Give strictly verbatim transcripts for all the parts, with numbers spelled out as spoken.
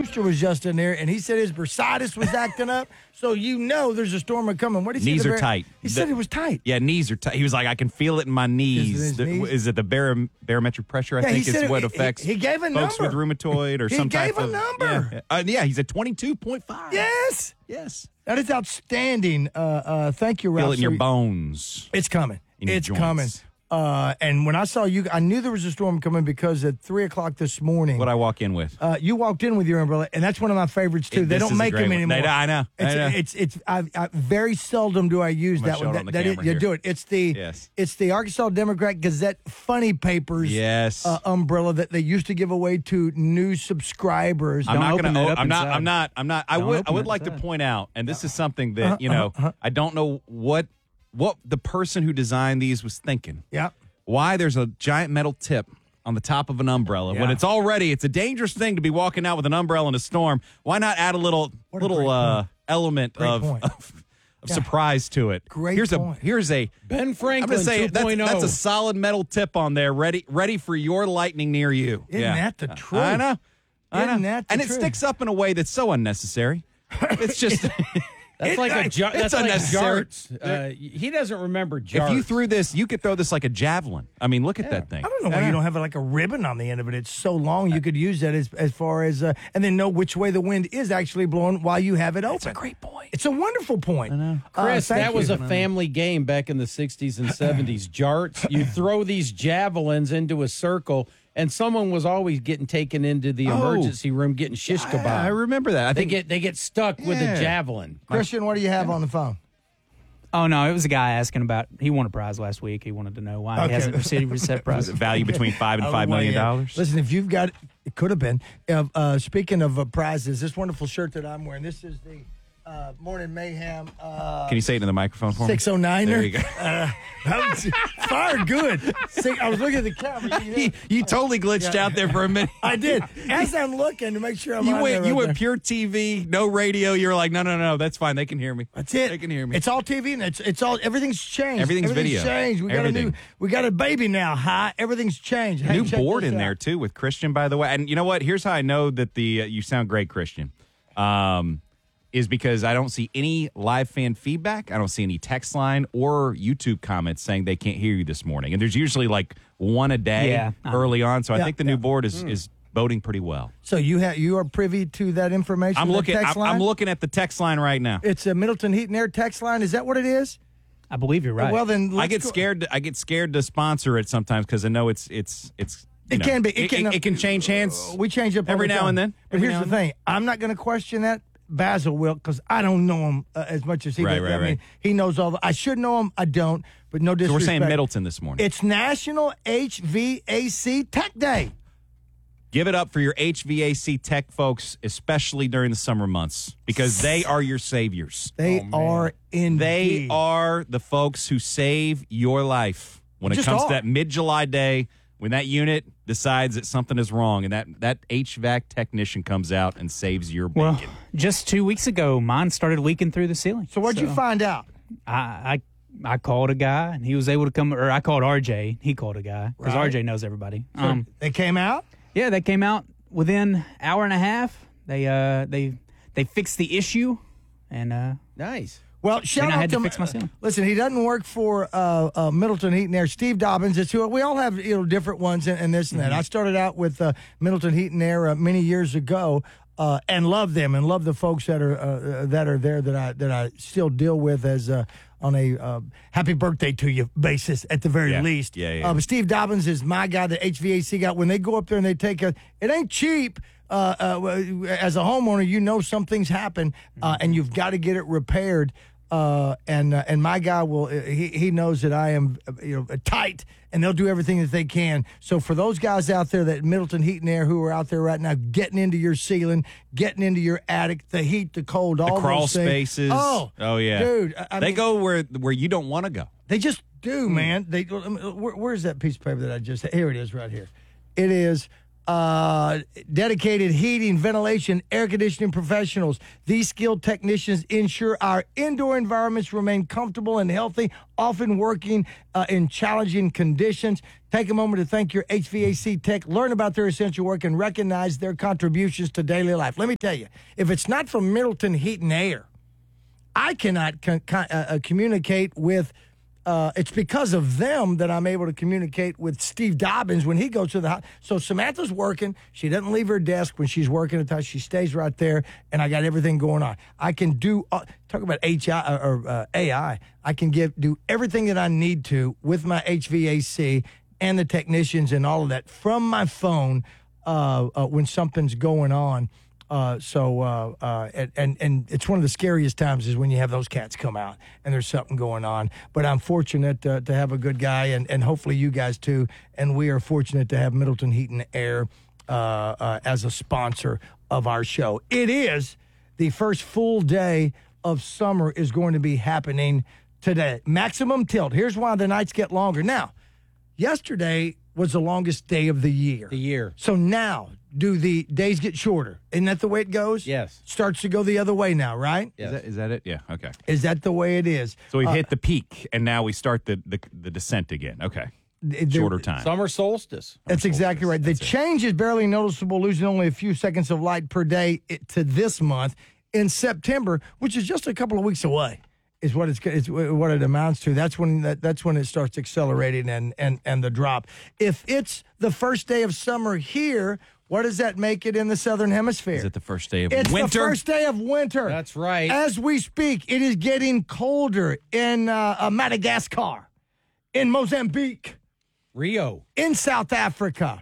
Brewster was just in there, and he said his bursitis was acting up. So you know there's a storm coming. What did he Knees say? are tight. He The- said it was tight. Yeah, knees are tight. He was like, I can feel it in my knees. Is it his The- knees? Is it the bar- barometric pressure, I Yeah, he think, said is it- what he- affects he gave a folks number. with rheumatoid or He some gave type a of number. Yeah, uh, yeah he's at twenty-two point five. Yes. Yes. That is outstanding. Uh, uh, thank you, Ralph. Feel it in your So- bones. It's coming. In your It's joints. coming. Uh, and when I saw you, I knew there was a storm coming because at three o'clock this morning, What I walk in with. uh, you walked in with your umbrella, and that's one of my favorites too. It- they this don't is a make great them one. anymore. They- I know. I It's know. it's it's. I, I very seldom do I use gonna that show one. it on That, the that is- camera you here. do it. It's the Yes. it's the Arkansas Democrat Gazette Funny Papers Yes. uh, umbrella that they used to give away to new subscribers. I'm Don't not open gonna. that oh, up I'm not. inside. I'm not. I'm not. I Don't would. I open would it like to inside. point out, and this is something Uh-huh, that you know. I don't know what what the person who designed these was thinking. Yeah. Why there's a giant metal tip on the top of an umbrella when Yeah. it's already it's a dangerous thing to be walking out with an umbrella in a storm. Why not add a little What a little great uh, point. element Great of point. of, of Yeah. surprise to it? Great here's point. a here's a Ben I'm gonna Franklin say that's, 2.0. that's a solid metal tip on there, ready ready for your lightning near you. Isn't yeah. that the truth? I know. I know. Isn't that the and it truth? sticks up in a way that's so unnecessary. It's just That's like a jar. It's That's like unnecessary. jarts. Uh, he doesn't remember jarts. if you threw this, you could throw this like a javelin. I mean, look at that thing. I don't know why you don't have like a ribbon on the end of it. It's so long you could use that as as far as uh, and then know which way the wind is actually blowing while you have it open. It's a great point. It's a wonderful point. I know. Chris, that was a family game back in the sixties and seventies. Jarts. You throw these javelins into a circle, and someone was always getting taken into the Oh. emergency room getting shish kebab. I remember that. I They think get they get stuck with Yeah. a javelin. Christian, what do you have on the phone? Oh, no, it was a guy asking about, he won a prize last week. He wanted to know why Okay. he hasn't received a set prize. was it value between five and Oh, five well, million yeah. dollars. Listen, if you've got, it could have been. Uh, uh, speaking of uh, prizes, this wonderful shirt that I'm wearing. This is the uh, Morning Mayhem. Uh, Can you say it into the microphone for me? six oh niner. There you go. Uh, that was fired good. See, I was looking at the camera. You, you, you totally glitched Yeah. out there for a minute. I did. As I'm looking to make sure I'm You on went. there You right went there. pure T V, no radio. You were like, no, no, no, that's fine. They can hear me. That's it. They can hear me. It's all T V and it's it's all everything's changed. Everything's video. changed. We got a new Everything. we got a baby now. Hi. Everything's changed. Hey, New check board this in out. there too with Christian, by the way. And you know what? Here's how I know that the uh, you sound great, Christian. Um, is because I don't see any live fan feedback. I don't see any text line or YouTube comments saying they can't hear you this morning. And there's usually like one a day Yeah. early on. So I Yeah, think the yeah. new board is is boding pretty well. So you have you are privy to that information? I'm that looking. text I'm, line? I'm looking at the text line right now. It's a Middleton Heat and Air text line. Is that what it is? I believe you're right. Well, then let's I get go- scared. To, I get scared to sponsor it sometimes because I know it's it's it's. you It know, can be. It It, can- it, it can change hands. We change up all every the now time. and then. But Every here's now the and thing: I'm not going to question that. Basil will, because I don't know him uh, as much as he Right, does. right, I mean, right. he knows all. The, I should know him. I don't. But no So disrespect. we're saying Middleton this morning. It's National H V A C Tech Day. Give it up for your H V A C tech folks, especially during the summer months, because they are your saviors. They are indeed. They are the folks who save your life when it Just comes are. to that mid-July day when that unit decides that something is wrong and that, that H V A C technician comes out and saves your well, bacon. just two weeks ago, mine started leaking through the ceiling. So what'd you find out? I, I I called a guy, and he was able to come, or I called R J. He called a guy, because Right. R J knows everybody. Um, They came out. yeah, they came out within hour and a half. They uh they they fixed the issue, and uh Nice. Well, shout I out had to to fix my ceiling. Listen, he doesn't work for uh, uh, Middleton Heat and Air. Steve Dobbins is who we all have, you know, different ones and, and this and that. Mm-hmm. I started out with uh, Middleton Heat and Air uh, many years ago, uh, and love them and love the folks that are uh, that are there that I that I still deal with as uh, on a uh, happy birthday to you basis at the very Yeah. least. Yeah, yeah. Uh, but Steve Dobbins is my guy, the H V A C guy. When they go up there and they take a, it ain't cheap. Uh, uh, as a homeowner, you know something's happened, uh, and you've got to get it repaired. Uh, and uh, and my guy will he he knows that I am uh, you know tight, and they'll do everything that they can. So for those guys out there that Middleton Heat and Air who are out there right now getting into your ceiling, getting into your attic, the heat, the cold, all The crawl those things. spaces. Oh, oh yeah, dude, I, I they mean, go where where you don't want to go. They just Hmm. do, man. They where, where's that piece of paper that I just here it is right here. It is uh, dedicated heating, ventilation, air conditioning professionals. These skilled technicians ensure our indoor environments remain comfortable and healthy, often working uh, in challenging conditions. Take a moment to thank your H V A C tech, learn about their essential work, and recognize their contributions to daily life. Let me tell you, if it's not from Middleton Heat and Air, I cannot con- con- uh, communicate with Uh, it's because of them that I'm able to communicate with Steve Dobbins when he goes to the house. So Samantha's working. She doesn't leave her desk when she's working at the house. She stays right there, and I got everything going on. I can do, uh, talk about H I or uh, A I, I can give do everything that I need to with my H V A C and the technicians and all of that from my phone uh, uh, when something's going on. Uh, so, uh, uh, and, and, and it's one of the scariest times is when you have those cats come out and there's something going on. But I'm fortunate uh, to have a good guy, and, and hopefully you guys too. And we are fortunate to have Middleton Heat and Air uh, uh, as a sponsor of our show. It is the first full day of summer is going to be happening today. Maximum tilt. Here's why the nights get longer. Now, yesterday was the longest day of the year. The year. So now, do the days get shorter? Isn't that the way it goes? Yes. Starts to go the other way now, right? Yes. Is that, is that it? Yeah. Okay. Is that the way it is? So we've Uh, hit the peak, and now we start the, the, the descent again. Okay. the- Shorter time. Summer solstice. That's exactly right. The change is barely noticeable, losing only a few seconds of light per day it- to this month. In September, which is just a couple of weeks away, is what it's, it's what it amounts to. That's when that, that's when it starts accelerating and, and, and the drop. If it's the first day of summer here, what does that make it in the Southern Hemisphere? Is it the first day of It's winter? the first day of winter. That's right. As we speak, it is getting colder in uh, uh, Madagascar, in Mozambique, Rio. in South Africa,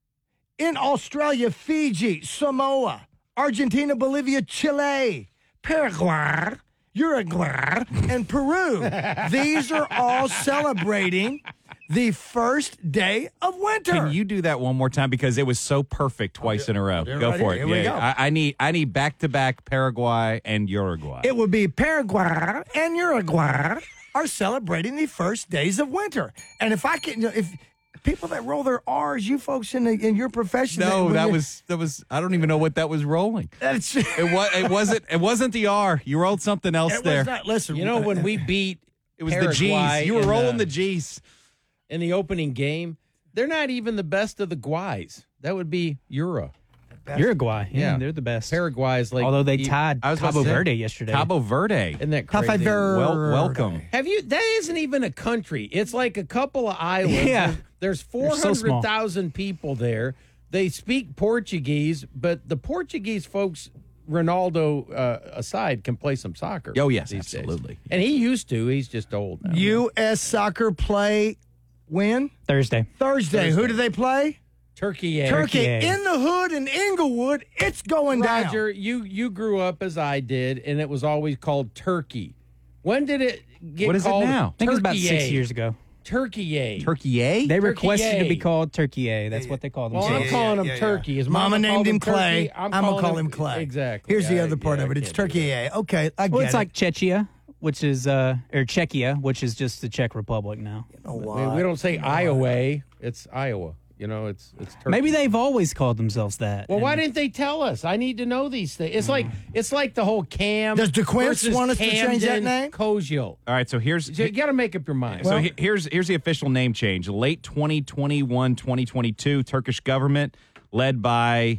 in Australia, Fiji, Samoa, Argentina, Bolivia, Chile, Paraguay, Uruguay, and Peru. These are all celebrating the first day of winter. Can you do that one more time because it was so perfect twice in a row? do it Go right for here. it. Here we Yeah, go. I, I need I need back to back Paraguay and Uruguay. It would be Paraguay and Uruguay are celebrating the first days of winter. And if I can, you know, if people that roll their R's, you folks in the, in your profession, no, when that you- was that was. I don't even know what that was rolling. that's It was it wasn't it wasn't the R. You rolled something else it there. was not. Listen, You know, when we beat It was Paraguay the G's. You were in rolling the, the G's. in the opening game, they're not even the best of the Guays. That would be Ura. Uruguay, yeah, Yeah. they're the best. Paraguay is like. Although they e- tied I was about Cabo to say, Verde yesterday. Cabo Verde. Isn't that Cabo crazy? Verde. Well, welcome. Have you? That isn't even a country. It's like a couple of islands. Yeah. There's four They're so small. hundred thousand people there. They speak Portuguese, but the Portuguese folks, Ronaldo uh, aside, can play some soccer. Oh, yes, these days. absolutely. And he used to. He's just old now. U S soccer play when? Thursday. Thursday. Who do they play? Turkey. eh? Turkey. Turkey. In the hood in Inglewood, it's going Roger, down. you you grew up as I did, and it was always called Turkey. When did it get What is it called? now? I think it was about six Turkey-ay? years ago. Turkey. Turkey A? They requested to be Turkey-ay. called Turkey A. That's what they call Well, themselves. I'm calling him yeah, yeah. Turkey. His Mama mama named called him him Clay. Turkey. I'm gonna calling call him Clay. Exactly. Here's the Yeah, other part yeah, of it. I It's can't do Turkey that. A. Okay, I get Well, it's it. like Czechia, which is uh, or Czechia, which is just the Czech Republic now. You know We, what? we don't say Iowa. It's Iowa. You know, it's it's Turkey. Maybe they've always called themselves that. Well, why And didn't they tell us? I need to know these things. It's like it's like the whole Cam. Does DeQuince versus want us to change that Camden name? Koziel. All right, so here's You got to make up your mind. so he- here's here's the official name change. Late twenty twenty-one, twenty twenty-two, Turkish government led by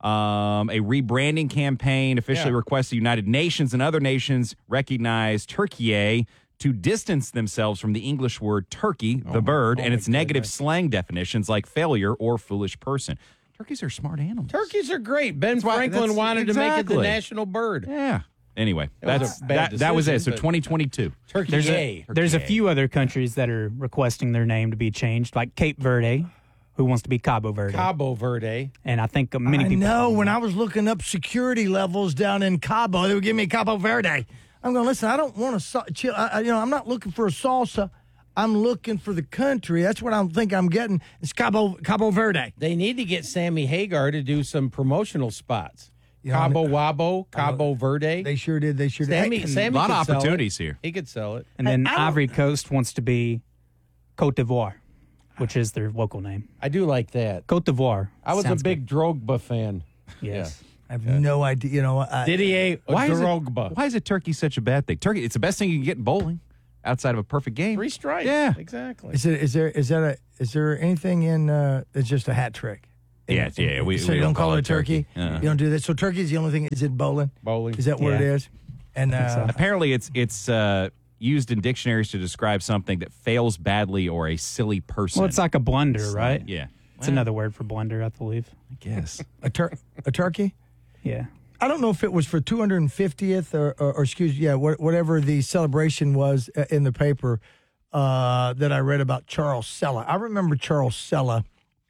um, a rebranding campaign officially Yeah. requests the United Nations and other nations recognize Turkey to distance themselves from the English word turkey, the bird, oh and my its negative goodness. slang definitions like failure or foolish person. Turkeys are smart animals. Turkeys are great. Ben why- Franklin that's- wanted to make it the exactly. national bird. Yeah. Anyway, That was that's a bad that, that was it. decision, So but- twenty twenty-two. Turkey. There's a, A. there's a Turkey. few other countries that are requesting their name to be changed, like Cape Verde, who wants to be Cabo Verde. Cabo Verde. And I think uh, many I people. know. When I was looking up security levels down in Cabo, they would give me Cabo Verde. I'm going, listen, I don't want to sa- chill. I, I- you know, I'm not looking for a salsa. I'm looking for the country. That's what I think I'm getting. It's Cabo Cabo Verde. They need to get Sammy Hagar to do some promotional spots. You know, Cabo Wabo, Cabo Verde. They sure did. They sure did. Sammy, Hey, Sammy a lot of could sell it. opportunities here. He could sell it. And then I- I don't- Ivory Coast wants to be Cote d'Ivoire. which is their local name. I do like that. Cote d'Ivoire. I was Sounds a big Drogba fan. good. Yes. I have no idea. You know, I, Didier Why is, Drogba. it, why is it turkey such a bad thing? Turkey, it's the best thing you can get in bowling outside of a perfect game. Three strikes. Yeah. Exactly. is it? Is there? Is that a? Is there anything in? Uh, it's just a hat trick. Yeah, yeah. We, so we you don't call it a turkey. Uh, You don't do that. So turkey is the only thing. Is it bowling? Bowling. Is that what it Yeah. is? And uh, Apparently, it's it's uh, used in dictionaries to describe something that fails badly or a silly person. Well, it's like a blunder, right? Yeah. It's another word for blunder, I believe. I guess. a tur- a turkey. Yeah. I don't know if it was for two hundred fiftieth or, or, or excuse yeah, wh- whatever the celebration was uh, in the paper uh, that I read about Charles Sella. I remember Charles Sella.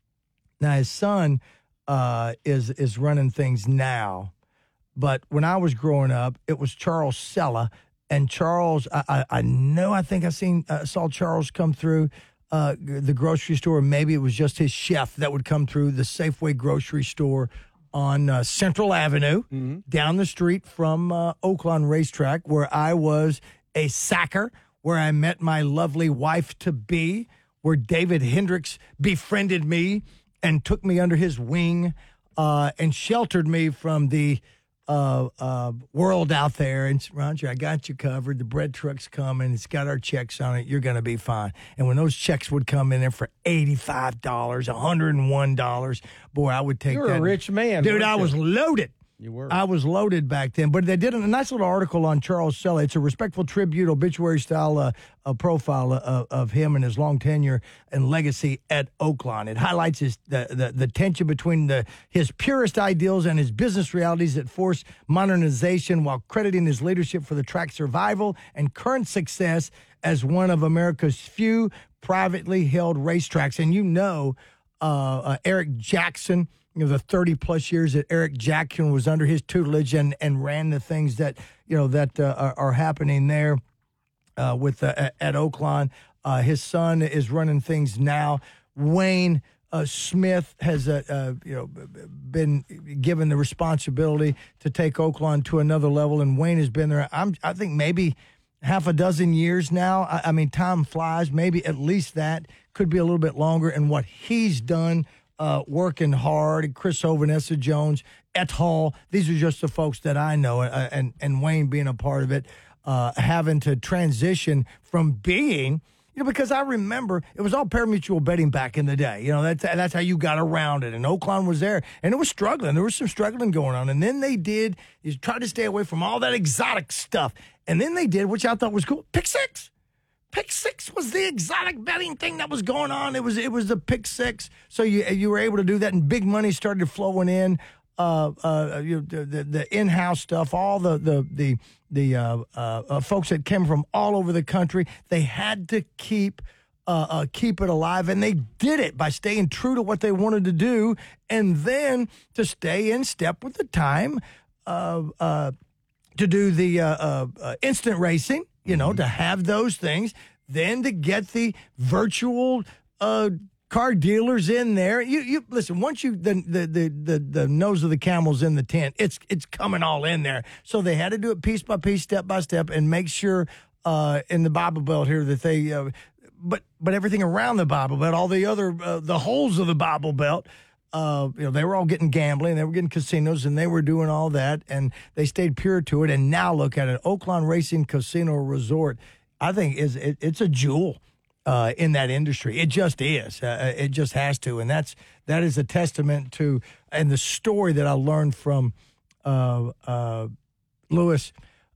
Now his son uh, is is running things now, but when I was growing up, it was Charles Sella. And Charles, I, I, I know, I think I seen uh, saw Charles come through uh, the grocery store. Maybe it was just his chef that would come through the Safeway grocery store on uh, Central Avenue, down the street from uh, Oaklawn Racetrack, where I was a sacker, where I met my lovely wife-to-be, where David Hendricks befriended me and took me under his wing uh, and sheltered me from the uh, uh, world out there. And Roger, I got you covered. The bread truck's coming. It's got our checks on it. You're going to be fine. And when those checks would come in there for eighty-five dollars, one hundred one dollars, boy, I would take You were that. a rich man. Dude, weren't I you? was loaded. You were. I was loaded back then. But they did a nice little article on Charles Sella. It's a respectful tribute, obituary style uh, uh, profile uh, of him and his long tenure and legacy at Oaklawn. It highlights his the, the, the tension between the his purest ideals and his business realities that force modernization, while crediting his leadership for the track's survival and current success as one of America's few privately held racetracks. And you know, uh, uh, Eric Jackson, you know, the thirty plus years that Eric Jackson was under his tutelage and, and ran the things that, you know, that uh, are, are happening there uh, with uh, at, at Oaklawn. Uh, his son is running things now. Wayne uh, Smith has, uh, uh, you know, been given the responsibility to take Oaklawn to another level, and Wayne has been there. I'm, I think maybe half a dozen years now. I, I mean, time flies. Maybe at least that, could be a little bit longer. And what he's done. Uh, working hard, Chris Ho, Vanessa Jones, et al. These are just the folks that I know, uh, and and Wayne being a part of it, uh, having to transition from being, you know, because I remember it was all parimutuel betting back in the day. You know, that's that's how you got around it. And Oaklawn was there, and it was struggling. There was some struggling going on, and then they did is try to stay away from all that exotic stuff, and then they did, which I thought was cool, pick six. Pick six was the exotic betting thing that was going on. It was it was the pick six, so you you were able to do that, and big money started flowing in. Uh, uh, you know, the the in-house stuff, all the the the the uh, uh, uh, folks that came from all over the country, they had to keep uh, uh, keep it alive, and they did it by staying true to what they wanted to do, and then to stay in step with the time, uh, uh, to do the uh, uh, uh, instant racing. You know, to have those things, then to get the virtual uh, car dealers in there. You, you listen. Once you the, the the the the nose of the camel's in the tent, it's it's coming all in there. So they had to do it piece by piece, step by step, and make sure uh, in the Bible Belt here that they, uh, but but everything around the Bible Belt, all the other uh, the holes of the Bible Belt. Uh, you know, they were all getting gambling, they were getting casinos, and they were doing all that, and they stayed pure to it. And now look at it, Oaklawn Racing Casino Resort. I think is it, it's a jewel uh, in that industry. It just is. Uh, it just has to, and that's that is a testament to and the story that I learned from uh, uh, Lewis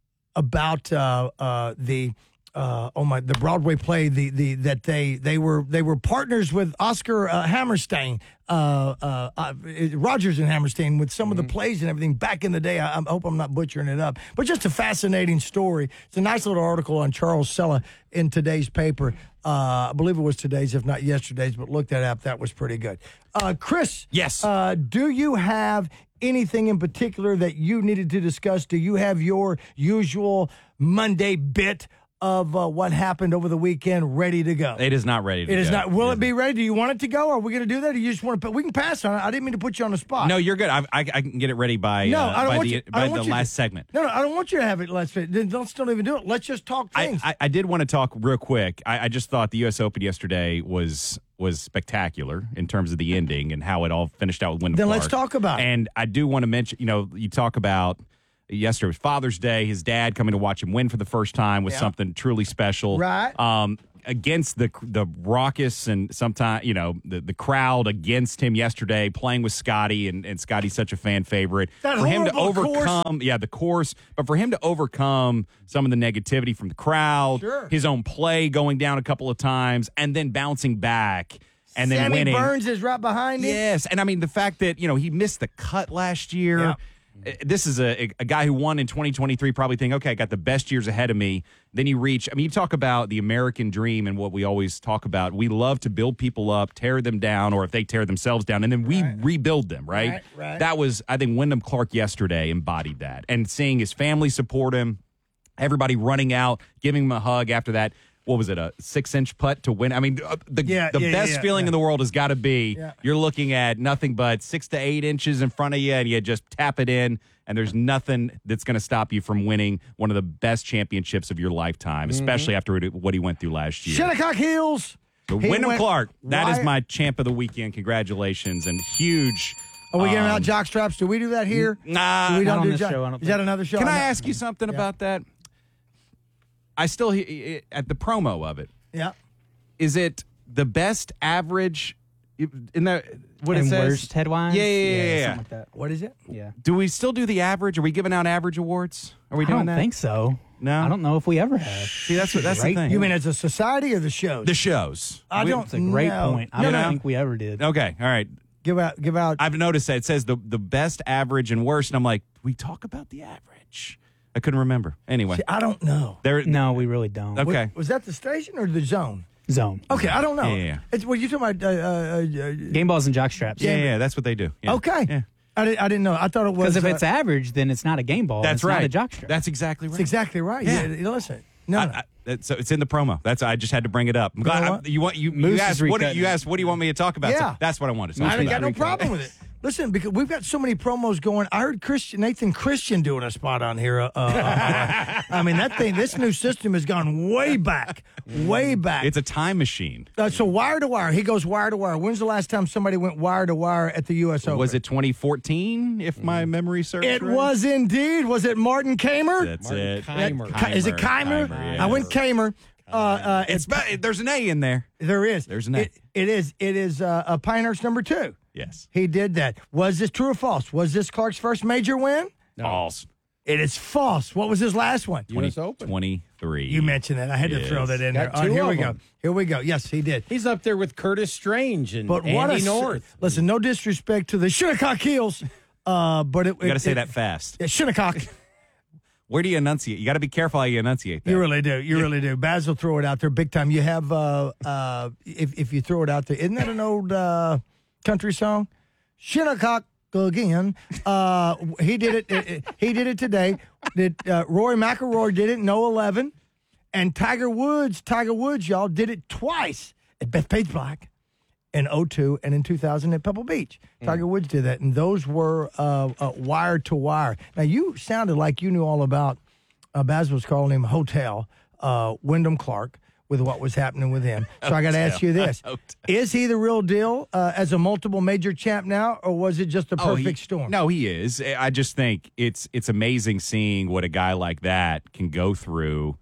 about uh, uh, the. Uh, oh my! The Broadway play, the the that they they were they were partners with Oscar uh, Hammerstein, uh, uh, uh, Rogers and Hammerstein, with some mm-hmm. of the plays and everything back in the day. I, I hope I'm not butchering it up, but just a fascinating story. It's a nice little article on Charles Sella in today's paper. Uh, I believe it was today's, if not yesterday's, but look that up. That was pretty good. Uh, Chris, Yes. Uh, do you have anything in particular that you needed to discuss? Do you have your usual Monday bit of uh, what happened over the weekend ready to go? It is not ready to It go. is not. Will it be ready? Do you want it to go? Are we going to do that? Or you just want to? We can pass on it. I didn't mean to put you on the spot. No, you're good. I, I, I can get it ready by, No, uh, I don't by want the, you- I by don't the want you to- last segment. No, no, I don't want you to have it. Let's then let's don't even do it. Let's just talk I, things. I, I did want to talk real quick. I, I just thought the U S Open yesterday was was spectacular in terms of the ending and how it all finished out with Wyndham Then Clark. let's talk about it. And I do want to mention, you know, you talk about yesterday was Father's Day. His dad coming to watch him win for the first time was Yeah. something truly special. Right. Um, against the the raucous and sometimes, you know, the, the crowd against him yesterday, playing with Scotty, and, and Scotty's such a fan favorite. That for him to horrible course. overcome, yeah, the course, but for him to overcome some of the negativity from the crowd, Sure. his own play going down a couple of times, and then bouncing back and then Sammy winning. Burns is right behind him. Yes, and I mean the fact that you know he missed the cut last year. Yeah. uh, This is a, a guy who won in twenty twenty-three. Probably think, okay, I got the best years ahead of me. Then you reach. I mean, you talk about the American dream and what we always talk about. We love to build people up, tear them down, or if they tear themselves down, and then we rebuild them. Right? Right, right. That was, I think, Wyndham Clark yesterday embodied that, and seeing his family support him, everybody running out, giving him a hug after that. What was it, a six-inch putt to win? I mean, uh, the, Yeah, the yeah, best yeah, feeling yeah. in the world has got to be Yeah. you're looking at nothing but six to eight inches in front of you, and you just tap it in, and there's nothing that's going to stop you from winning one of the best championships of your lifetime, Mm-hmm. especially after it- what he went through last year. Shinnecock Hills. But He Wyndham went Clark, that is wide- my champ of the weekend. Congratulations, and huge. Are we giving um, out jock straps? Do we do that here? Nah, do we not don't on do this jock- show, I don't Is that think. another show? Can I know. ask you something about that? I still he- at the promo of it. Yeah. Is it the best average in the what and it says? worst headlines. Yeah, yeah, yeah, yeah, yeah. something like that. What is it? Yeah. Do we still do the average? Are we giving out average awards? Are we I doing don't that? think so. No? I don't know if we ever have. See, that's what that's Right? the thing. You mean as a society or the shows? the shows? I We- don't. It's a great know. point. I No, don't no. think we ever did. Okay, all right. Give out. Give out. I've noticed that it says the the best, average, and worst, and I'm like, we talk about the average. I couldn't remember. Anyway, I don't know. there. No, we really don't. Okay. Was that the station or the zone? Zone. Okay, I don't know. Yeah, yeah, yeah. It's what you talking about. Uh, uh, uh, Game balls and jock straps. Yeah, yeah, that's what they do. Yeah. okay. Yeah. I, didn't, I didn't know. I thought it was. Because if uh, it's average, then it's not a game ball. That's it's right. Not a jock strap. That's exactly right. That's exactly right. Yeah. Yeah. listen. No, I, no. I, that's, so it's in the promo. That's I just had to bring it up. I'm glad know I- what? you want you, Moose you is asked what do- recutting you it. asked what do you want me to talk about? Yeah. So that's what I wanted to I talk ain't about. got no Rico. problem with it. Listen, because we've got so many promos going. I heard Christian Nathan Christian doing a spot on here. Uh, uh, I mean, that thing, this new system has gone way back, way back. It's a time machine. uh, so wire to wire, he goes wire to wire. When's the last time somebody went wire to wire at the U S Open? Was it twenty fourteen? If my memory serves It right? was indeed. Was it Martin Kamer? That's Martin it. Keimer. Ki- Is it Keimer? Keimer, yeah. I went Kamer. Uh, uh, It's ba- there's an A in there. there is. There's an A. It, it is. It is uh, a Pinehurst number two. Yes. He did that. Was this true or false? Was this Clark's first major win? False. It is false. What was his last one? U S Open. twenty-three. You mentioned that. I had to Yes. throw that in Got there. All right, two here we of go. them. Here we go. Yes, he did. He's up there with Curtis Strange and But Andy what a s- North. Listen, no disrespect to the Shinnecock Heels, uh, but it. You got to it- say it- that fast. Yeah, Shinnecock. Where do you enunciate? You got to be careful how you enunciate that. You really do. You really do. Baz will throw it out there big time. You have, uh, uh, if if you throw it out there, isn't that an old uh, country song? Shinnecock again. Uh, he did it, it- it- He did it today. Did uh, Rory McIlroy did it in oh eleven, and Tiger Woods. Tiger Woods, y'all did it twice at Bethpage Black in oh two and in two thousand at Pebble Beach. Tiger Woods did that, and those were uh, uh, wire to wire. Now, you sounded like you knew all about, uh, Baz was calling him Hotel, uh, Wyndham Clark, with what was happening with him. So I got to ask you this. Hotel. Is he the real deal uh, as a multiple major champ now, or was it just a Oh, perfect he- storm? No, he is. I just think it's it's amazing seeing what a guy like that can go through,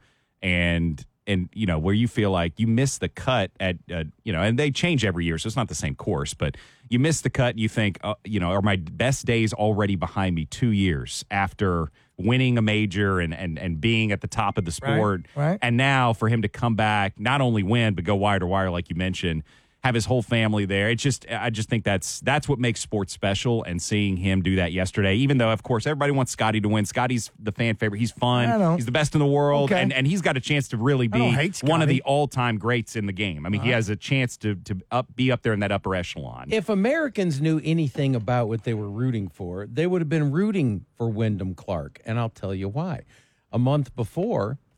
and and you know where you feel like you miss the cut at uh, you know, and they change every year, so it's not the same course, but you miss the cut. And you think, uh, you know, are my best days already behind me? Two years after winning a major and and and being at the top of the sport, right. and now for him to come back, not only win but go wire to wire, like you mentioned. Have his whole family there. It's just, I just think that's that's what makes sports special. And seeing him do that yesterday, even though of course everybody wants Scotty to win. Scotty's the fan favorite. He's fun. I know. He's the best in the world, Okay. and and he's got a chance to really I don't be hate one of Scotty. the all time greats in the game. I mean, he has a chance to to up be up there in that upper echelon. If Americans knew anything about what they were rooting for, they would have been rooting for Wyndham Clark. And I'll tell you why. A month before,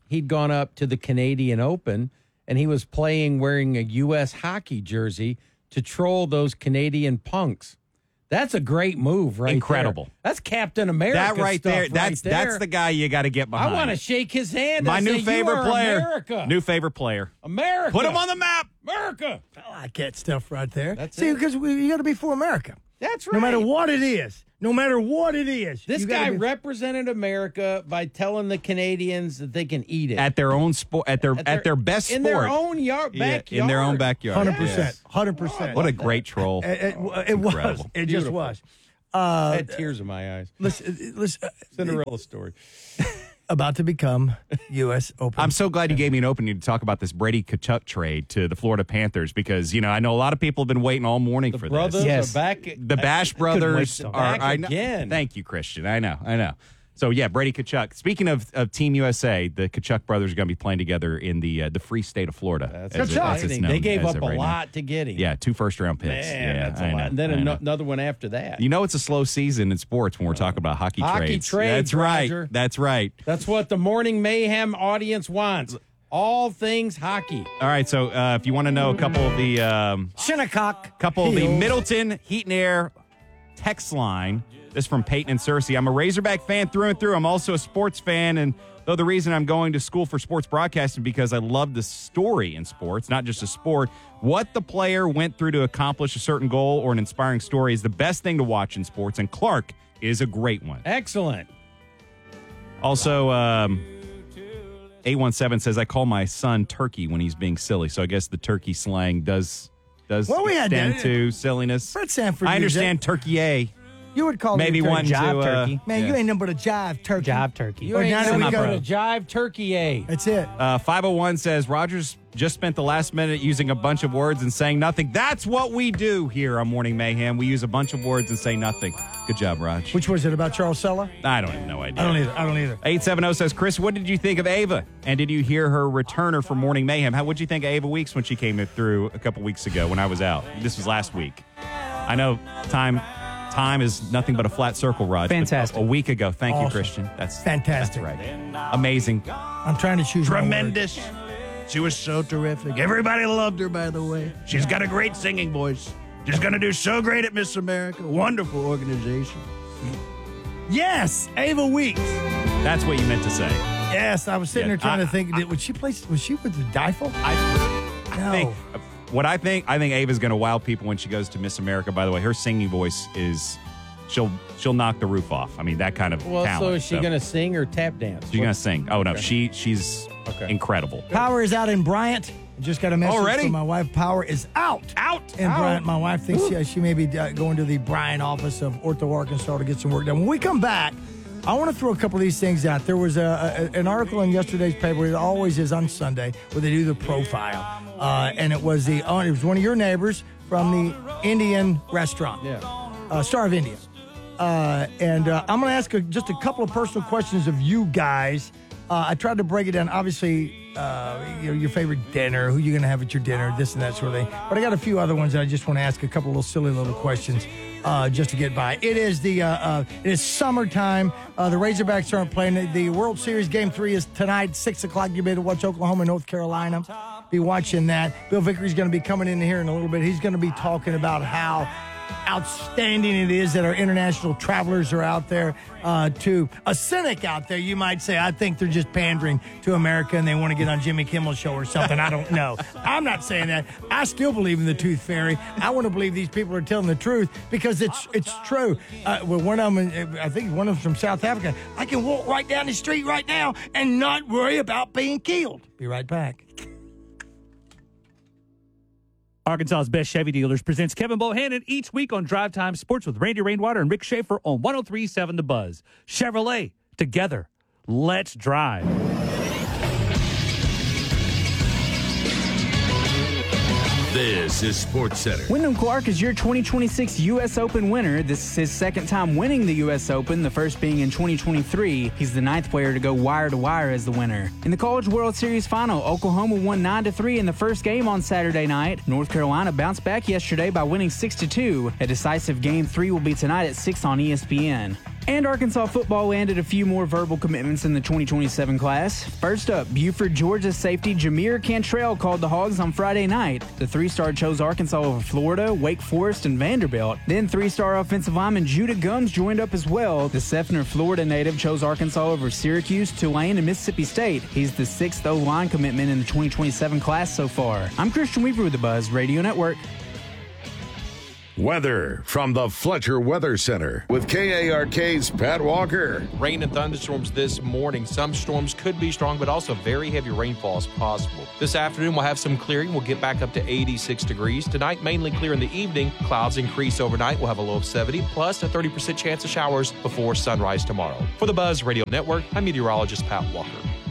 he'd gone up to the Canadian Open, and he was playing wearing a U S hockey jersey to troll those Canadian punks. That's a great move, right? Incredible. There. That's Captain America. That right stuff there. right That's there. that's the guy you got to get I behind. want to shake his hand. My and new say, favorite "You are player. America. New favorite player. America. Put him on the map. America. I like that stuff right there. That's See, it. because we, you got to be for America. That's right. No matter what it is. No matter what it is. This you gotta guy be- represented America by telling the Canadians that they can eat it At their own sport, at their at their, best in sport, their own yard, Yeah, backyard. in their own backyard. one hundred percent. Yes. one hundred percent. What a great troll. It, it, it was. Incredible. It just Beautiful. was. I had tears in my eyes. Listen, listen, Cinderella story. about to become U S Open. I'm so glad you gave me an opening to talk about this Brady Tkachuk trade to the Florida Panthers because, you know, I know a lot of people have been waiting all morning The for brothers this. Yes. are back. The Bash brothers till- are Back I know- again. Thank you, Christian. I know, I know. So yeah, Brady Tkachuk. Speaking of, of Team U S A, the Tkachuk brothers are going to be playing together in the uh, the free state of Florida. That's as it- as it's exciting. known They gave as up it a right now. lot to get him. Yeah, two first round picks. Man, yeah, that's I a lot. know, And then I know. ano- another one after that. You know, it's a slow season in sports when we're talking about hockey, Hockey trades. trades, That's right. Roger. That's right. That's what the Morning Mayhem audience wants. All things hockey. All right. So uh, if you want to know a couple of the um, Shinnecock. couple of the Heels. Middleton Heat and Air text line. This from Peyton and Cersei. I'm a Razorback fan through and through. I'm also a sports fan, and though the reason I'm going to school for sports broadcasting because I love the story in sports, not just a sport. What the player went through to accomplish a certain goal or an inspiring story is the best thing to watch in sports, and Clark is a great one. Excellent. Also, um, eight one seven says, I call my son Turkey when he's being silly. So I guess the turkey slang does does Well, we had extend that. to silliness. Fred Sanford. I used understand that. Turkey A. You would call Maybe me a one turkey. to Jive uh, turkey. Man, you yeah. ain't nothing but a jive turkey. Jive turkey. You Or ain't now that nothing we but go a to- jive turkey A. That's it. Uh, five oh one says Rogers just spent the last minute using a bunch of words and saying nothing. That's what we do here on Morning Mayhem. We use a bunch of words and say nothing. Good job, Raj. Which was it about Charles Sella? I don't have no idea. I don't either. I don't either. eight seven zero says, Chris, what did you think of Ava? And did you hear her returner for Morning Mayhem? How would you think of Ava Weeks when she came through a couple weeks ago when I was out? This was last week. I know time time is nothing but a flat circle, Raj. but Fantastic. A week ago. Thank you, Awesome. Christian. That's Fantastic. That's right. Amazing. I'm trying to choose my words. Tremendous. She was so terrific. Everybody loved her, by the way. She's got a great singing voice. She's going to do so great at Miss America. Wonderful organization. Yes, Ava Weeks. That's what you meant to say. Yes, I was sitting Yeah, there trying I- to think. did- was she play? Was she with the Difel? I, I No. think what I think I think Ava's going to wow people when she goes to Miss America. By the way, her singing voice is she'll she'll knock the roof off. I mean that kind of Well, talent. so is she going to sing or tap dance? She's going to sing. Oh no, she she's Okay. incredible. Power is out in Bryant. I just got a message Already? from my wife. Power is out. Out. In Bryant. My wife thinks she, she may be uh, going to the Bryant office of Ortho, Arkansas to get some work done. When we come back, I want to throw a couple of these things out. There was a, a, an article in yesterday's paper. It always is on Sunday where they do the profile, uh, and it was the uh, it was one of your neighbors from the Indian restaurant, Yeah. uh, Star of India. Uh, and uh, I'm going to ask a, just a couple of personal questions of you guys. Uh, I tried to break it down. Obviously, uh, you know, your favorite dinner, who you're going to have at your dinner, this and that sort of thing. But I got a few other ones that I just want to ask a couple of little silly little questions uh, just to get by. It is the uh, uh, it is summertime. Uh, the Razorbacks aren't playing. The World Series Game Three is tonight, six o'clock. You'll be able to watch Oklahoma, North Carolina. Be watching that. Bill Vickery's going to be coming in here in a little bit. He's going to be talking about how outstanding it is that our international travelers are out there. Uh, to a cynic out there, you might say, I think they're just pandering to America and they want to get on Jimmy Kimmel's show or something. I don't know. I'm not saying that. I still believe in the tooth fairy. I want to believe these people are telling the truth because it's it's true. Uh, well, one of them, I think one of them from South Africa, I can walk right down the street right now and not worry about being killed. Be right back. Arkansas's Best Chevy Dealers presents Kevin Bohannon each week on Drive Time Sports with Randy Rainwater and Rick Schaefer on one oh three point seven The Buzz. Chevrolet, together, let's drive. This is Sports Center. Wyndham Clark is your twenty twenty-six U S Open winner. This is his second time winning the U S Open, the first being in twenty twenty-three. He's the ninth player to go wire to wire as the winner. In the College World Series final, Oklahoma won nine to three in the first game on Saturday night. North Carolina bounced back yesterday by winning six to two. A decisive game three will be tonight at six on E S P N. And Arkansas football landed a few more verbal commitments in the twenty twenty-seven class. First up, Buford, Georgia safety Jameer Cantrell called the Hogs on Friday night. The three-star chose Arkansas over Florida, Wake Forest, and Vanderbilt. Then three-star offensive lineman Judah Gums joined up as well. The Seffner, Florida native chose Arkansas over Syracuse, Tulane, and Mississippi State. He's the sixth O-line commitment in the twenty twenty-seven class so far. I'm Christian Weaver with the Buzz Radio Network. Weather from the Fletcher Weather Center with K A R K's Pat Walker. Rain and thunderstorms this morning. Some storms could be strong, but also very heavy rainfall is possible. This afternoon, we'll have some clearing. We'll get back up to eighty-six degrees. Tonight, mainly clear in the evening. Clouds increase overnight. We'll have a low of seventy, plus a thirty percent chance of showers before sunrise tomorrow. For the Buzz Radio Network, I'm meteorologist Pat Walker.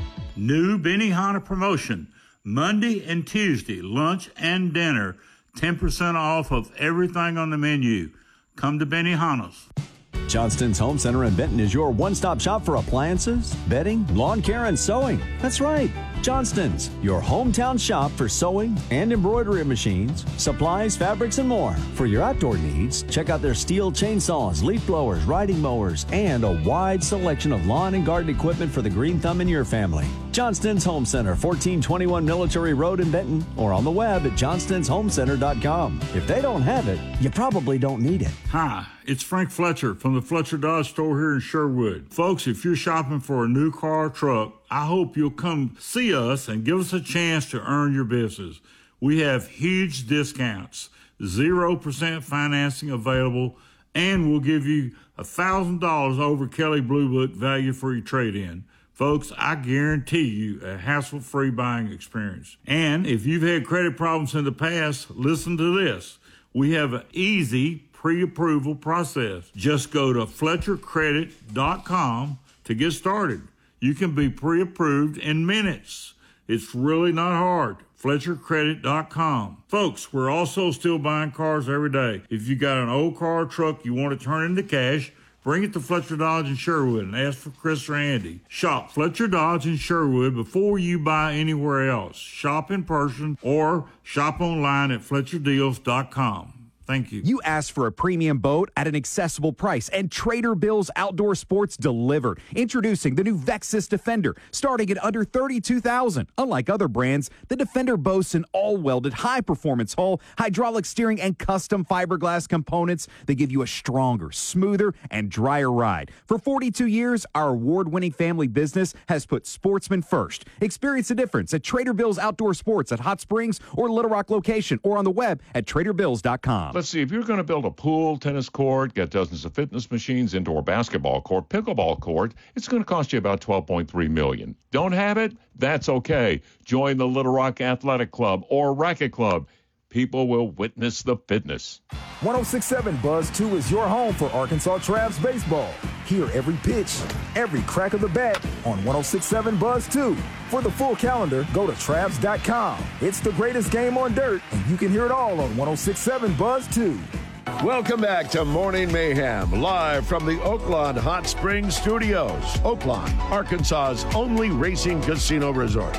New Benihana promotion. Monday and Tuesday, lunch and dinner. ten percent off of everything on the menu. Come to Benihana's. Johnston's Home Center in Benton is your one-stop shop for appliances, bedding, lawn care, and sewing. That's right. Johnston's, your hometown shop for sewing and embroidery machines, supplies, fabrics, and more. For your outdoor needs, check out their steel chainsaws, leaf blowers, riding mowers, and a wide selection of lawn and garden equipment for the green thumb in your family. Johnston's Home Center, fourteen twenty-one Military Road in Benton, or on the web at johnstons home center dot com. If they don't have it, you probably don't need it. Hi, it's Frank Fletcher from the Fletcher Dodge store here in Sherwood. Folks, if you're shopping for a new car or truck, I hope you'll come see us and give us a chance to earn your business. We have huge discounts, zero percent financing available, and we'll give you one thousand dollars over Kelly Blue Book value for your trade-in. Folks, I guarantee you a hassle-free buying experience. And if you've had credit problems in the past, listen to this. We have an easy pre-approval process. Just go to fletcher credit dot com to get started. You can be pre-approved in minutes. It's really not hard. fletcher credit dot com. Folks, we're also still buying cars every day. If you got an old car or truck you want to turn into cash, bring it to Fletcher Dodge in Sherwood and ask for Chris or Andy. Shop Fletcher Dodge in Sherwood before you buy anywhere else. Shop in person or shop online at fletcher deals dot com. Thank you. You asked for a premium boat at an accessible price, and Trader Bill's Outdoor Sports delivered. Introducing the new Vexus Defender, starting at under thirty-two thousand dollars. Unlike other brands, the Defender boasts an all-welded, high-performance hull, hydraulic steering, and custom fiberglass components that give you a stronger, smoother, and drier ride. For forty-two years, our award-winning family business has put sportsmen first. Experience the difference at Trader Bill's Outdoor Sports at Hot Springs or Little Rock location, or on the web at trader bills dot com. Let's see, if you're going to build a pool, tennis court, get dozens of fitness machines, indoor basketball court, pickleball court, it's going to cost you about twelve point three million dollars. Don't have it? That's okay. Join the Little Rock Athletic Club or Racket Club. People will witness the fitness. one oh six point seven Buzz two is your home for Arkansas Travs baseball. Hear every pitch, every crack of the bat on one oh six point seven Buzz two. For the full calendar, go to Travs dot com. It's the greatest game on dirt, and you can hear it all on one oh six point seven Buzz two. Welcome back to Morning Mayhem, live from the Oaklawn Hot Springs Studios. Oaklawn, Arkansas's only racing casino resort.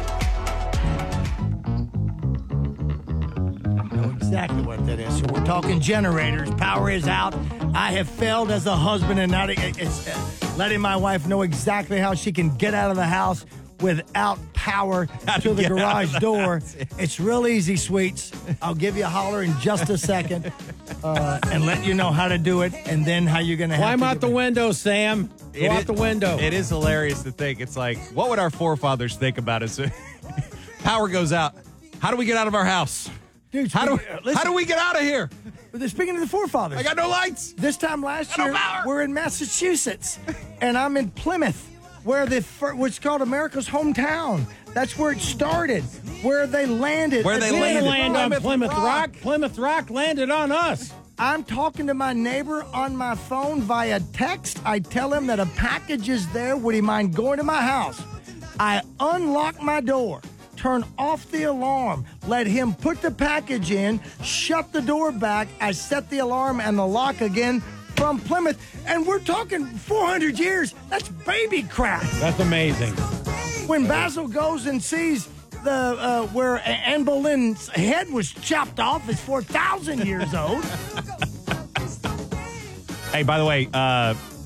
Exactly what that is. So we're talking generators. Power is out. I have failed as a husband and not it's, uh, letting my wife know exactly how she can get out of the house without power How to to the get out of garage the door. house. It's real easy, sweets. I'll give you a holler in just a second uh, and let you know how to do it and then how you're going to have Climb to out get the back. window, Sam. Go It out is- the window. It is hilarious to think. It's like, what would our forefathers think about us? Power goes out. How do we get out of our house? Dude, How do, speaking- uh, listen. how do we get out of here? They're speaking of the forefathers. I got no lights. This time last I year, got no power. we're in Massachusetts, and I'm in Plymouth, where the fir- what's called America's hometown. That's where it started, where they landed. Where at they the We end didn't of land on Plymouth Rock. Plymouth Rock landed on us. I'm talking to my neighbor on my phone via text. I tell him that a package is there. Would he mind going to my house? I unlock my door, turn off the alarm, let him put the package in, shut the door back. I set the alarm and the lock again from Plymouth. And we're talking four hundred years. That's baby crap. That's amazing. When Basil goes and sees the uh, where Anne Boleyn's head was chopped off, it's four thousand years old. Hey, by the way, uh,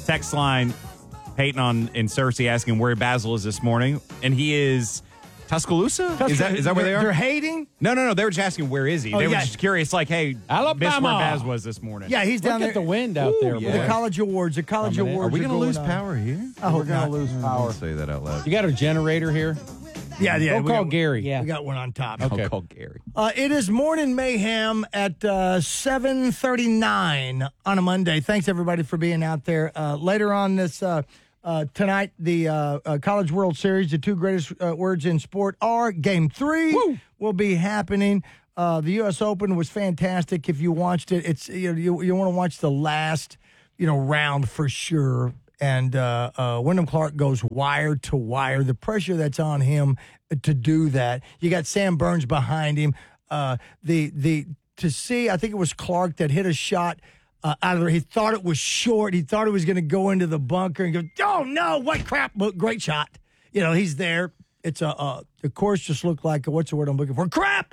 text line, Peyton on in Cersei asking where Basil is this morning, and he is Tuscaloosa. Tuscal- is that is that where they are? They're hating. No, no, no. They were just asking where is he. Oh, they were yeah. just curious, like, hey, Alabama. miss where Baz was this morning. Yeah, he's down Look there. at the wind out Ooh, there. yeah. boy. The college awards. The college Coming in. awards. Are we going gonna to lose power here? I hope We're going not. to lose power. Don't say that out loud. You got a generator here? Yeah, yeah. Go we call got- Gary. We got one on top. Okay. I'll call Gary. Uh, it is Morning Mayhem at uh, seven thirty-nine on a Monday. Thanks, everybody, for being out there. Uh, later on this uh, uh, tonight, the uh, uh, College World Series, the two greatest uh, words in sport are Game three Woo! will be happening. Uh, the U S Open was fantastic. If you watched it, it's you know, you, you want to watch the last you know round for sure. And uh, uh, Wyndham Clark goes wire to wire. The pressure that's on him to do that. You got Sam Burns behind him. Uh, the the to see, I think it was Clark that hit a shot uh, out of there. He thought it was short. He thought it was going to go into the bunker and go, oh no, what crap! But great shot. You know, he's there. It's a uh, the course just looked like a, what's the word I'm looking for? Crap.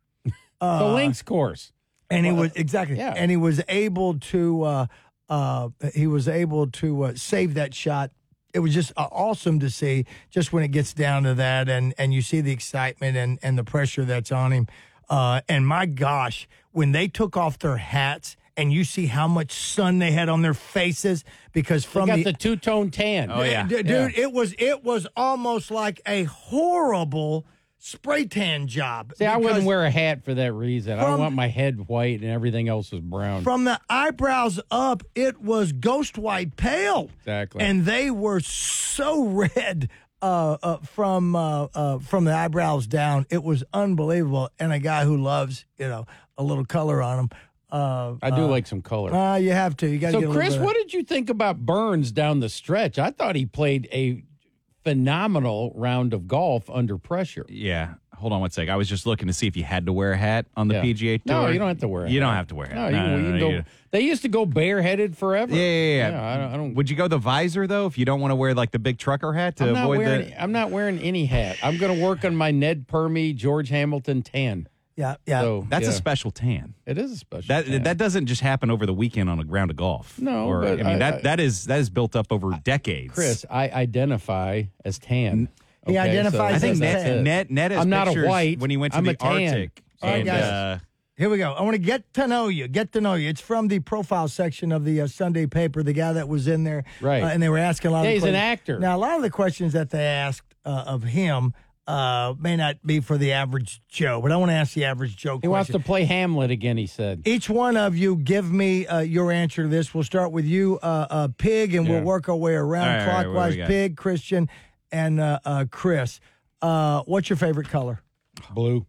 Uh, the links course. And he Well, was exactly, yeah. and he was able to. Uh, Uh, he was able to uh, save that shot. It was just uh, awesome to see, just when it gets down to that, and, and you see the excitement and, and the pressure that's on him. Uh, and my gosh, when they took off their hats, and you see how much sun they had on their faces, because They from got the, the two-tone tan. Oh, yeah. D- dude, it was it was almost like a horrible spray tan job. See, I because wouldn't wear a hat for that reason. I From- don't want my head white and everything else is brown. From the eyebrows up, it was ghost white pale. Exactly. And they were so red uh, uh, from uh, uh, from the eyebrows down. It was unbelievable. And a guy who loves, you know, a little color on him. Uh, I do uh, like some color. Uh, you have to. You got to So, get a Chris, little bit what did you think about Burns down the stretch? I thought he played a phenomenal round of golf under pressure. Yeah. Hold on one sec. I was just looking to see if you had to wear a hat on the Yeah. P G A Tour. No, you don't have to wear a You hat. don't have to wear a No, hat. you, can- you can go. you- They used to go bareheaded forever. Yeah, yeah, yeah. Yeah, I don't- I don't- Would you go the visor, though, if you don't want to wear, like, the big trucker hat to I'm not avoid wearing. the... I'm not wearing any hat. I'm going to work on my Ned Permy, George Hamilton tan. Yeah, yeah. So, That's yeah. a special tan. It is a special. That tan. that doesn't just happen over the weekend on a round of golf. No, or, but I mean I- that I- that is that is built up over decades. Chris, I identify as tan. He Okay, identifies so I think as that's Ned, it. Ned Ned has I'm not a pictures white. when he went to I'm the a tan. Arctic. All right, and, guys. uh, Here we go. I want to get to know you. Get to know you. It's from the profile section of the uh, Sunday paper. The guy that was in there, Right. Uh, and they were asking a lot. Yeah, of he's an questions. actor. Now, a lot of the questions that they asked uh, of him uh, may not be for the average Joe, but I want to ask the average Joe. He question. wants to play Hamlet again. He said. Each one of you give me uh, your answer to this. We'll start with you, uh, uh, Pig, and Yeah. we'll work our way around All right, all right, what do clockwise. we got? Pig, Christian, and uh, uh, Chris. Uh, what's your favorite color? Blue.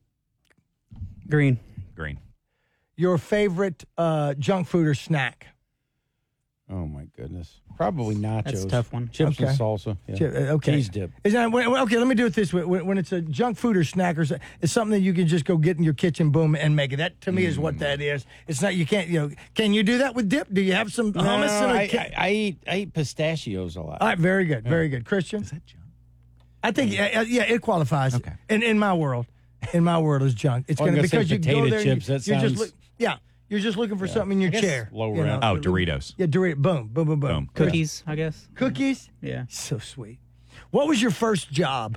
Green. green. Your favorite uh, junk food or snack? Oh my goodness. Probably nachos. That's a tough one. Chips Okay. and salsa. Yeah. Chi- uh, Okay. Cheese dip. Is that, when- okay, let me do it this way. When, when it's a junk food or snack or so- it's something that you can just go get in your kitchen, boom, and make it. That to me is what that is. It's not. You can't. You know. Can you do that with dip? Do you have some No, hummus? no, in a I, ki- I, I eat I eat pistachios a lot. All right. Very good. Very good. Christian. Is that junk? I think yeah, yeah, it qualifies. Okay. In in my world, in my world is junk. It's Oh, I'm going to gonna because say you go potato there. and chips, you, that you're just sounds- look, yeah. You're just looking for something in your guess chair. low you rent. know. Oh, Doritos. Yeah, Dorito. Boom, boom, boom, boom. Boom. Cookies, I guess. Cookies. Yeah. So sweet. What was your first job?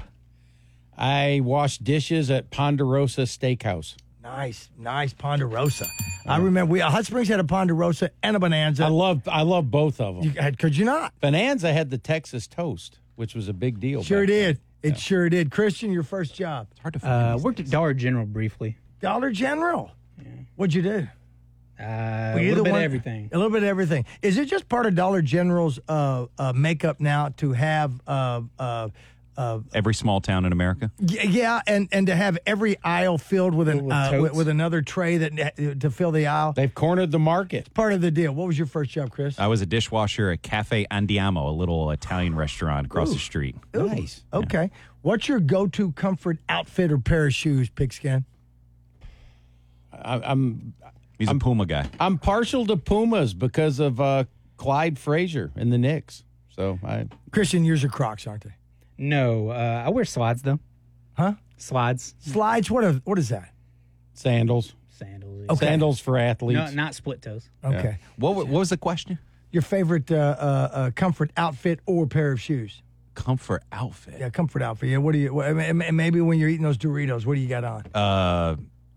I wash dishes at Ponderosa Steakhouse. Nice, nice Ponderosa. I remember we Hot Springs had a Ponderosa and a Bonanza. I love I love both of them. You had, could you not? Bonanza had the Texas toast, which was a big deal. Sure back then. did. It sure did. Christian, your first job? It's hard to find. Uh, these worked at Dollar General briefly. Dollar General. What'd you do? Uh, Were a you little the bit one- of everything. A little bit of everything. Is it just part of Dollar General's uh, uh, makeup now to have, uh, uh, uh, Every small town in America. y- yeah, and, and to have every aisle filled with an With uh, with, totes? with another tray that to fill the aisle? They've cornered the market. Part of the deal. What was your first job, Chris? I was a dishwasher at Cafe Andiamo, a little Italian restaurant across the street. Nice. Okay. What's your go-to comfort outfit or pair of shoes, Pigskin? I, I'm He's a Puma guy. I'm partial to Pumas because of uh, Clyde Frazier and the Knicks. So I Christian, yours are Crocs, aren't they? No, uh, I wear slides though. Huh? Slides, Slides? What are, what is that? sandals. sandals. Okay. Sandals for athletes. No, not split toes. Okay. What, wa- what was the question? your favorite uh, uh, uh, comfort outfit or pair of shoes. Comfort outfit. Yeah, comfort outfit. Yeah, what do you? What, maybe when you're eating those Doritos, what do you got on? Uh,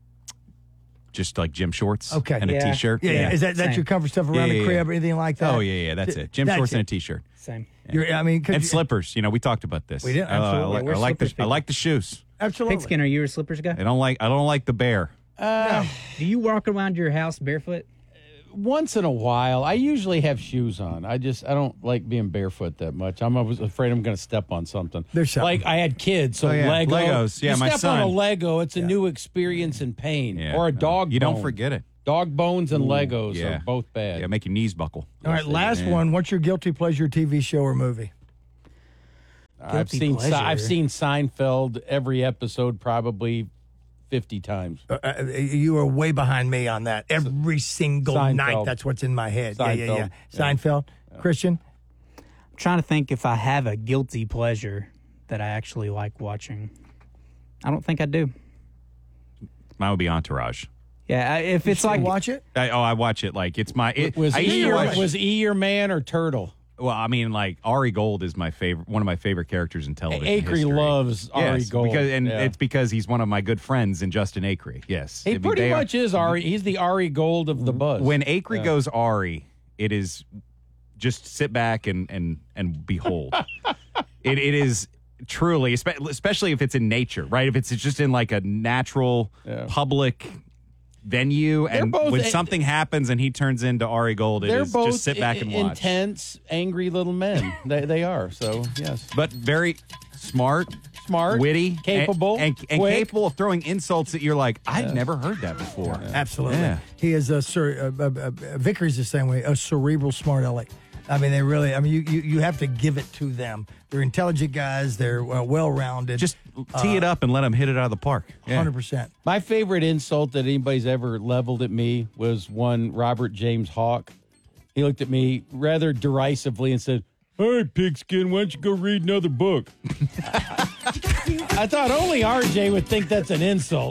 just like gym shorts. Okay. And yeah. a t-shirt. Yeah, yeah. yeah. Is that that's Same. your comfort stuff around Yeah, the yeah, crib yeah. or anything like that? Oh yeah, yeah, that's it. Gym That's shorts it. and a t-shirt. Same. Yeah. You're, I mean, 'cause and you- slippers. You know, we talked about this. We did, Uh, absolutely. I, like, We're I like the slippers I people. like the shoes. Absolutely. Pigskin, are you a slippers guy? I don't like I don't like the bear. Uh, Do you walk around your house barefoot? Once in a while, I usually have shoes on. I just I don't like being barefoot that much. I'm always afraid I'm going to step on something. There's something. Like I had kids, so Oh, yeah. Lego. Legos. Yeah, you my step son. on a Lego, it's a new experience in pain. Yeah, or a no. dog. You bone. don't forget it. Dog bones and Legos yeah. are both bad. Yeah, make your knees buckle. All right, last Yeah. one. What's your guilty pleasure T V show or movie? I've Guilty seen Se- pleasure. I've seen Seinfeld every episode probably fifty times. Uh, uh, you are way behind me on that. Every single Seinfeld. night, that's what's in my head. Yeah, yeah, yeah. Seinfeld. Yeah. Seinfeld. Christian? I'm trying to think if I have a guilty pleasure that I actually like watching. I don't think I do. Mine would be Entourage. Yeah, I- if it's like watch it? I, oh, I watch it like it's my. It, Was I used E to your, watch. was E your man or Turtle? Well, I mean, like Ari Gold is my favorite, one of my favorite characters in television Acree history. loves Ari Yes, Gold. because, and Yeah. it's because he's one of my good friends in Justin Acree. Yes, I He mean, pretty they are- much is Ari. He's the Ari Gold of the buzz. When Acree Yeah. goes Ari, it is just sit back and and and behold. it it is truly, espe- especially if it's in nature, right? If it's just in like a natural public venue, and both- when something happens and he turns into Ari Gold, it They're is both just sit back and i- watch. intense, angry little men. they they are. So yes, But very smart, smart, witty, capable, and, and, and quick. capable of throwing insults that you're like, I've never heard that before. Absolutely. Yeah. He is a cer- uh, uh, uh, Vickers the same way, a cerebral smart aleck. I mean, they really, I mean, you, you, you have to give it to them. They're intelligent guys. They're uh, well-rounded. Just tee it up and let them hit it out of the park. Yeah. one hundred percent. My favorite insult that anybody's ever leveled at me was one Robert James Hawk. He looked at me rather derisively and said, "Hey, pigskin, why don't you go read another book?" I thought only R J would think that's an insult.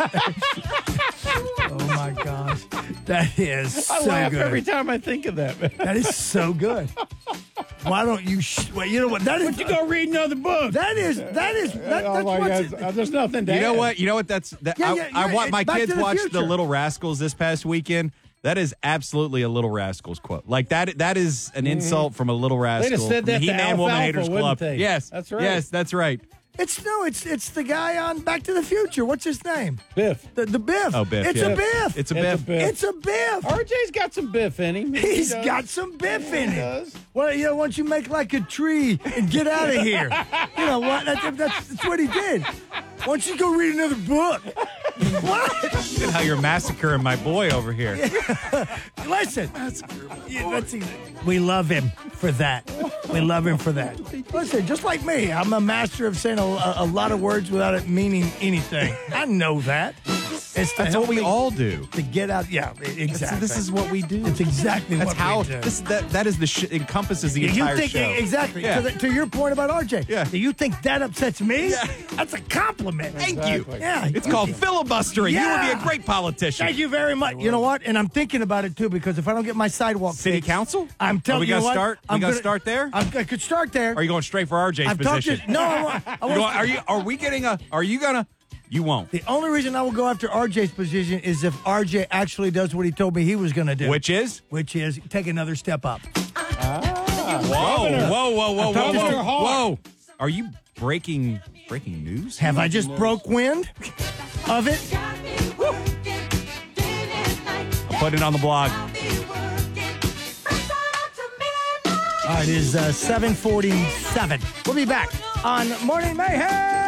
Oh, my gosh. That is I so laugh good. every time I think of that, man. That is so good. Why don't you? Sh- well, you know what? That is. Why don't you go read another book? That is. That is. That, Oh that's my what's God, there's nothing to You know add. what? You know what? That's that. Yeah, I, yeah, I yeah, want my it's Back kids to the watched the Future. Little Rascals this past weekend. That is absolutely a Little Rascals quote. Like that. That is an insult from a Little Rascal. They'd have said from the that to He-Man Woman Alfalfa, Haters wouldn't Club. they? Yes, That's right. Yes, that's right. It's no. It's it's the guy on Back to the Future. What's his name? Biff. The, the Biff. Oh, Biff, It's yeah. a Biff. It's a It's a Biff. Biff. It's a Biff. R J's got some Biff in him. He He's does. got some Biff in He him. does. Well, you know, once you make like a tree and get out of here, you know what? That's, that's, that's what he did. Why don't you go read another book? What? Look at how you're massacring my boy over here. Listen, yeah, that's easy. We love him for that. We love him for that. Listen, just like me, I'm a master of saying a, a, a lot of words without it meaning anything. I know that. It's to That's help what we me all do. to get out. Yeah, exactly. This is what we do. It's exactly That's what how. we do. This that that is the sh- encompasses the you entire think show. exactly Yeah. to, the, to your point about R J? Yeah. Do you think that upsets me? Yeah. That's a compliment. Thank Exactly. you. Yeah, It's called filibustering. You would be Yeah. a great politician. Thank you very much. You know what? And I'm thinking about it too because if I don't get my sidewalk City fixed, council? I'm Are telling we you gonna what. start? We I'm gonna gonna start there? I'm, I could start there. Or are you going straight for R J's I've talked position? to, no, I want, I You want going- are you? Are we getting a? Are you gonna? You won't. The only reason I will go after R J's position is if R J actually does what he told me he was going to do. Which is? Which is take another step up. Whoa! Whoa! Whoa! Whoa! Whoa! talking Whoa! to Whoa! Hawk. Whoa! Are you breaking breaking news? Have I just broke wind of it? I'll put it on the blog. All right, it is uh, seven forty-seven. We'll be back on Morning Mayhem.